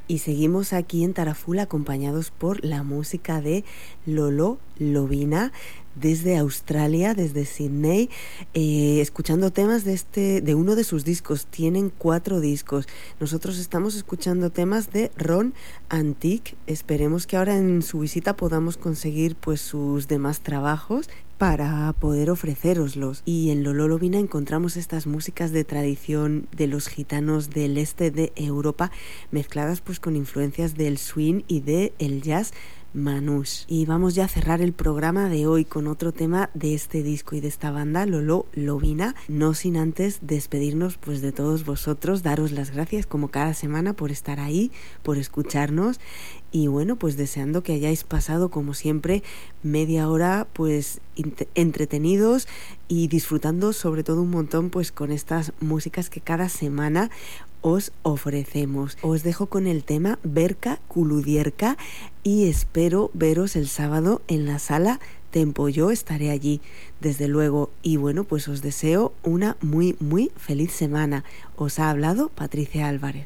Y seguimos aquí en Taraful acompañados por la música de Lolo Lovina desde Australia, desde Sydney, escuchando temas de uno de sus discos. Tienen 4 discos. Nosotros estamos escuchando temas de Ron Antique. Esperemos que ahora en su visita podamos conseguir pues sus demás trabajos para poder ofrecéroslos. Y en Lolo Lovina encontramos estas músicas de tradición de los gitanos del este de Europa, mezcladas pues con influencias del swing y del jazz manús. Y vamos ya a cerrar el programa de hoy con otro tema de este disco y de esta banda, Lolo Lovina, no sin antes despedirnos pues de todos vosotros, daros las gracias como cada semana por estar ahí, por escucharnos. Y bueno, pues deseando que hayáis pasado como siempre media hora pues entretenidos y disfrutando sobre todo un montón pues con estas músicas que cada semana os ofrecemos. Os dejo con el tema Berka Kuludierka y espero veros el sábado en la sala Tempo. Yo estaré allí, desde luego. Y bueno, pues os deseo una muy, muy feliz semana. Os ha hablado Patricia Álvarez.